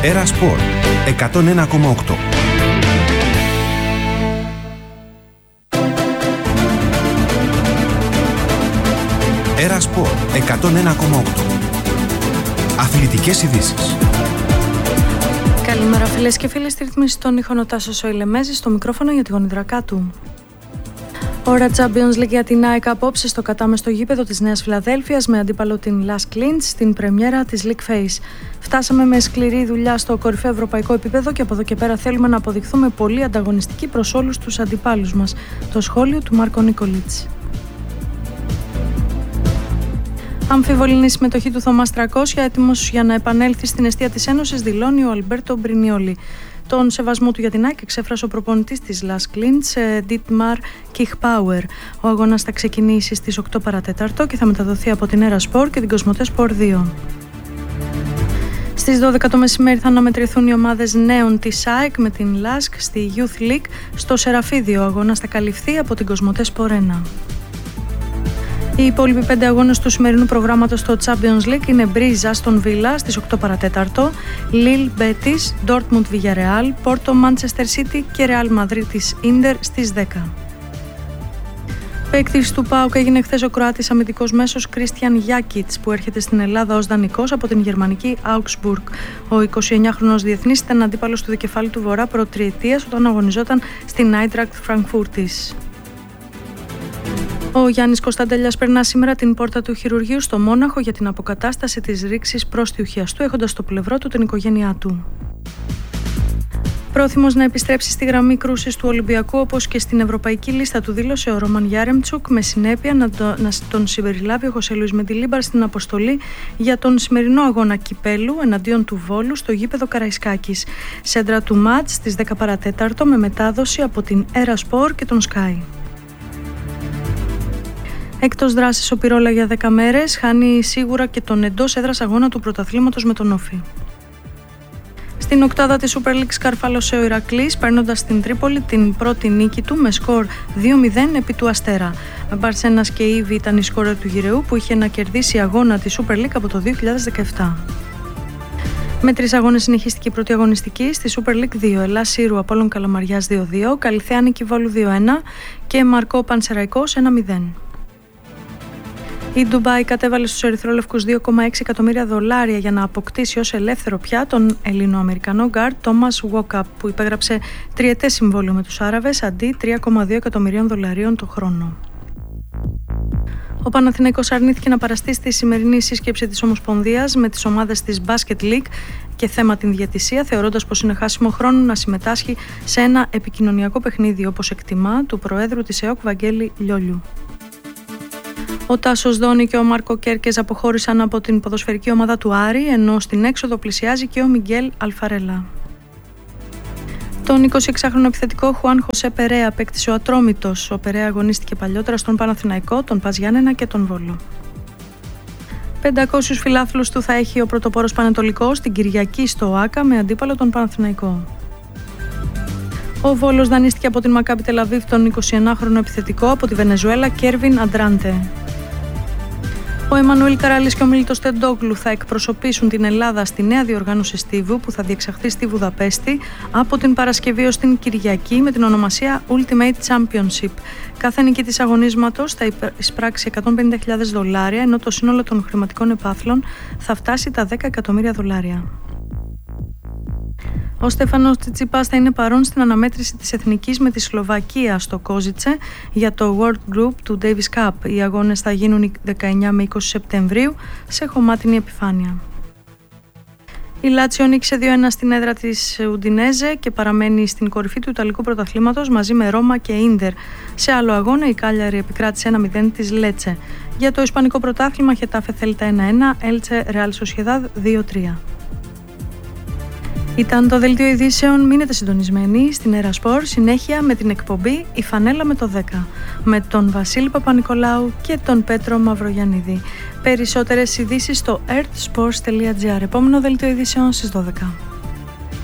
Era Sport 101,8. Era Sport 101,8. Αθλητικές ειδήσεις. Καλημέρα φίλες και φίλοι, στη ρυθμίση των ήχων ο Τάσος ο Ηλεμέζης, στο μικρόφωνο για τη γονιδρακά του. Ώρα Champions League για την ΑΕΚ απόψε στο κατάμεστο γήπεδο της Νέας Φιλαδέλφειας με αντίπαλο την Lask Linz στην πρεμιέρα της League Phase. Φτάσαμε με σκληρή δουλειά στο κορυφαίο ευρωπαϊκό επίπεδο και από εδώ και πέρα θέλουμε να αποδειχθούμε πολύ ανταγωνιστικοί προς όλους τους αντιπάλους μας. Το σχόλιο του Μάρκο Νικολίτς. Αμφίβολη είναι η συμμετοχή του Θωμάς Τρακόσια, έτοιμος για να επανέλθει στην εστία της Ένωσης, δηλώνει ο Αλμπέρτο Μπρινιόλι. Τον σεβασμό του για την ΑΕΚ εξέφρασε ο προπονητής της Lask Linz, Dietmar Kichbauer. Ο αγώνας θα ξεκινήσει στις 8 παρατέταρτο και θα μεταδοθεί από την Era Sport και την Κοσμοτέ Sport 2. Στις 12 το μεσημέρι θα αναμετρηθούν οι ομάδες νέων της ΑΕΚ με την Lask στη Youth League στο Σεραφίδιο. Ο αγώνας θα καλυφθεί από την Κοσμοτέ Sport 1. Οι υπόλοιποι 5 αγώνες του σημερινού προγράμματος στο Champions League είναι Μπρίζ Άστον Βίλα στις 8 παρατέταρτο, Λιλ Μπέτις, Ντόρτμουντ Βιγιαρεάλ, Πόρτο Μάντσεστερ Σίτι και Ρεάλ Μαδρίτης Ίντερ στις 10. Παίκτης του ΠΑΟΚ έγινε χθες ο Κροάτης αμυντικός μέσος Κρίστιαν Γιάκιτς, που έρχεται στην Ελλάδα ως δανεικός από την γερμανική Augsburg. Ο 29χρονος διεθνής ήταν αντίπαλος του δικεφάλου του Βορρά προτριετίας όταν αγωνιζόταν στην Άιντρακτ Φραγκφούρτης. Ο Γιάννης Κωνσταντέλιας περνά σήμερα την πόρτα του χειρουργείου στο Μόναχο για την αποκατάσταση της ρήξης πρόστιου χιαστού, έχοντας στο πλευρό του την οικογένειά του. Πρόθυμος να επιστρέψει στη γραμμή κρούσης του Ολυμπιακού όπως και στην ευρωπαϊκή λίστα του, δήλωσε ο Ρόμαν Γιάρεμτσουκ, με συνέπεια να τον συμπεριλάβει ο Χωσέ Λουίς Μεντιλίμπαρ στην αποστολή για τον σημερινό αγώνα κυπέλου εναντίον του Βόλου στο γήπεδο Καραϊσκάκης. Σέντρα του μάτς στις 10 παρατέταρτο με μετάδοση από την Era Sport και τον Sky. Εκτός δράσης ο Πυρόλα για 10 μέρες, χάνει σίγουρα και τον εντός έδρας αγώνα του πρωταθλήματος με τον Όφη. Στην οκτάδα της Super League σκαρφάλωσε ο Ηρακλής, παίρνοντας στην Τρίπολη την πρώτη νίκη του με σκορ 2-0 επί του Αστέρα. Μπαρσένας και Ήβη ήταν η σκόρερ του Γυραιού, που είχε να κερδίσει αγώνα τη Super League από το 2017. Με 3 αγώνες συνεχίστηκε η πρώτη αγωνιστική στη Super League 2. Ελλάς Σύρου Απόλλων Καλαμαριάς 2-2, Καλυθέα Νίκη Βόλου 2-1 και Μαρκό Πανσεραϊκός 1-0. Η Ντουμπάι κατέβαλε στους ερυθρόλευκους $2,6 εκατομμύρια για να αποκτήσει ως ελεύθερο πια τον Ελληνοαμερικανό γκάρντ Τόμας Βόκαπ, που υπέγραψε τριετές συμβόλαιο με τους Άραβες αντί $3,2 εκατομμυρίων το χρόνο. Ο Παναθηναϊκός αρνήθηκε να παραστεί στη σημερινή σύσκεψη της Ομοσπονδίας με τις ομάδες της Basket League και θέμα την διαιτησία, θεωρώντας πως είναι χάσιμο χρόνο να συμμετάσχει σε ένα επικοινωνιακό παιχνίδι, όπως εκτιμά του Προέδρου της ΕΟΚ Βαγγέλη Λιόλιου. Ο Τάσος Δόνη και ο Μάρκο Κέρκες αποχώρησαν από την ποδοσφαιρική ομάδα του Άρη, ενώ στην έξοδο πλησιάζει και ο Μιγγέλ Αλφαρέλα. Τον 26χρονο επιθετικό Χουάν Χωσέ Περέα απέκτησε ο Ατρόμητος. Ο Περέα αγωνίστηκε παλιότερα στον Παναθηναϊκό, τον Πας Γιάννενα και τον Βόλο. 500 φιλάθλους του θα έχει ο πρωτοπόρος Πανετολικός την Κυριακή στο ΆΚΑ με αντίπαλο τον Παναθηναϊκό. Ο Βόλος δανείστηκε από την Μακάμπι Τελαβίβ τον 21χρονο επιθετικό από τη Βενεζουέλα Κέρβιν Αντράντε. Ο Εμμανουήλ Καράλης και ο Μίλτος Τεντόγλου θα εκπροσωπήσουν την Ελλάδα στη νέα διοργάνωση στίβου που θα διεξαχθεί στη Βουδαπέστη από την Παρασκευή ως την Κυριακή με την ονομασία Ultimate Championship. Κάθε νικητής αγωνίσματος θα εισπράξει $150,000, ενώ το σύνολο των χρηματικών επάθλων θα φτάσει τα $10 εκατομμύρια. Ο Στέφανος Τσιτσιπάς θα είναι παρόν στην αναμέτρηση της Εθνικής με τη Σλοβακία στο Κόζιτσε για το World Group του Davis Cup. Οι αγώνες θα γίνουν 19 με 20 Σεπτεμβρίου σε χωμάτινη επιφάνεια. Η Λάτσιο νίκησε 2-1 στην έδρα της Ουντινέζε και παραμένει στην κορυφή του Ιταλικού πρωταθλήματος μαζί με Ρώμα και Ίντερ. Σε άλλο αγώνα η Κάλιαρη επικράτησε 1-0 της Λέτσε. Για το Ισπανικό πρωτάθλημα Χετάφε Θέλτα 1-1, Έλτσε Ρεάλ Σοσιεδάδ 2-3. Ήταν το δελτίο ειδήσεων. Μείνετε συντονισμένοι στην Era Sport, συνέχεια με την εκπομπή «Η Φανέλα με το 10» με τον Βασίλη Παπα-Νικολάου και τον Πέτρο Μαυρογιαννίδη. Περισσότερες ειδήσεις στο earthsports.gr. Επόμενο δελτίο ειδήσεων στις 12.